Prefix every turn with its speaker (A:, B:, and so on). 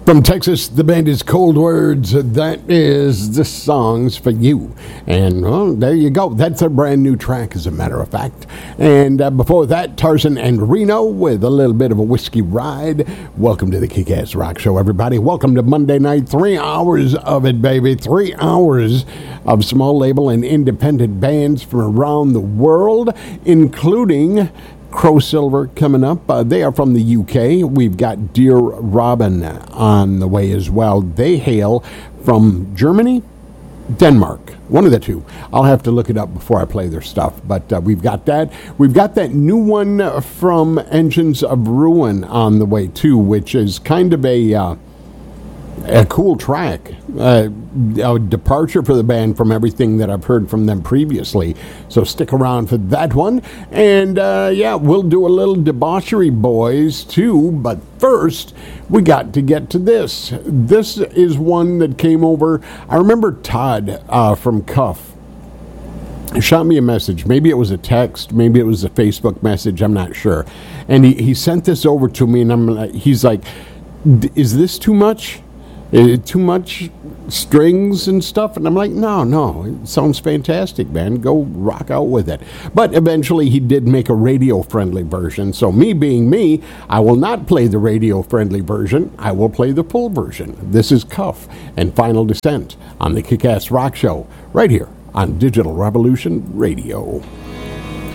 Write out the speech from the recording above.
A: From Texas, the band is Cold Words. That is the songs for you. And, well, there you go. That's a brand new track, as a matter of fact. And before that, Tarzan and Reno with a little bit of a whiskey ride. Welcome to the Kick-Ass Rock Show, everybody. Welcome to Monday night. 3 hours of it, baby. 3 hours of small label and independent bands from around the world, including Crow Silver coming up. They are from the UK. We've got Dear Robin on the way as well. They hail from Germany, Denmark, one of the two. I'll have to look it up before I play their stuff, but we've got that. We've got that new one from Engines of Ruin on the way too, which is kind of a cool track, a departure for the band from everything that I've heard from them previously. So stick around for that one. And we'll do a little Debauchery Boys too. But first, we got to get to this. This is one that came over. I remember Todd from Cuff shot me a message. Maybe it was a text. Maybe it was a Facebook message. I'm not sure. And he sent this over to me, and he's like, "Is this too much? Too much strings and stuff?" And I'm like, no, it sounds fantastic, man. Go rock out with it. But eventually he did make a radio-friendly version. So me being me, I will not play the radio-friendly version. I will play the full version. This is Cuff and Final Descent on the Kick-Ass Rock Show right here on Digital Revolution Radio.